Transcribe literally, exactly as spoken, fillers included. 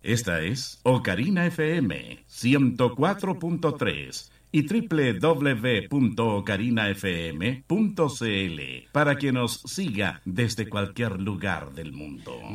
Esta es Ocarina F M ciento cuatro punto tres y doble u doble u doble u punto ocarina f m punto c l para que nos siga desde cualquier lugar del mundo.